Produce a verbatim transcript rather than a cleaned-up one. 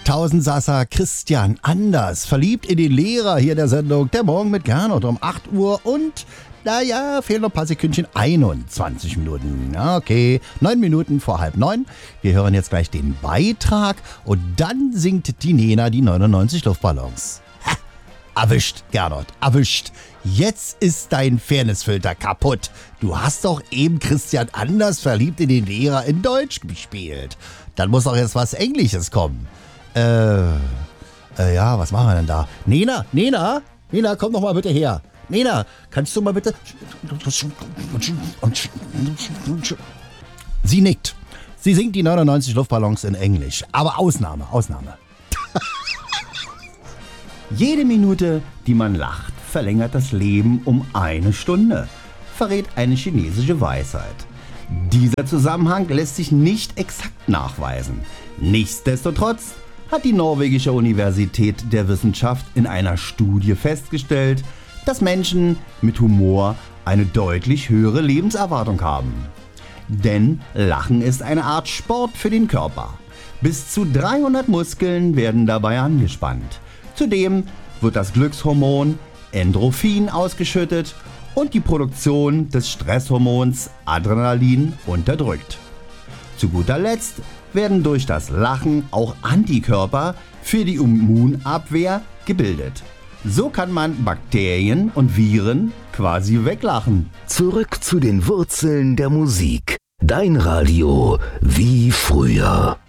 Tausendsasser Christian Anders, verliebt in den Lehrer hier der Sendung Der Morgen mit Gernot um acht Uhr und, naja, fehlen noch ein paar Sekündchen, einundzwanzig Minuten. Okay, neun Minuten vor halb neun. Wir hören jetzt gleich den Beitrag und dann singt die Nena die neunundneunzig Luftballons. Ha, erwischt, Gernot, erwischt. Jetzt ist dein Fairnessfilter kaputt. Du hast doch eben Christian Anders, verliebt in den Lehrer, in Deutsch gespielt. Dann muss doch jetzt was Englisches kommen. Äh, äh, ja, was machen wir denn da? Nena, Nena, Nena, komm doch mal bitte her. Nena, kannst du mal bitte... Sie nickt. Sie singt die neunundneunzig Luftballons in Englisch. Aber Ausnahme, Ausnahme. Jede Minute, die man lacht, verlängert das Leben um eine Stunde, verrät eine chinesische Weisheit. Dieser Zusammenhang lässt sich nicht exakt nachweisen. Nichtsdestotrotz hat die norwegische Universität der Wissenschaft in einer Studie festgestellt, dass Menschen mit Humor eine deutlich höhere Lebenserwartung haben. Denn Lachen ist eine Art Sport für den Körper. Bis zu dreihundert Muskeln werden dabei angespannt. Zudem wird das Glückshormon Endorphin ausgeschüttet und die Produktion des Stresshormons Adrenalin unterdrückt. Zu guter Letzt werden durch das Lachen auch Antikörper für die Immunabwehr gebildet. So kann man Bakterien und Viren quasi weglachen. Zurück zu den Wurzeln der Musik. Dein Radio wie früher.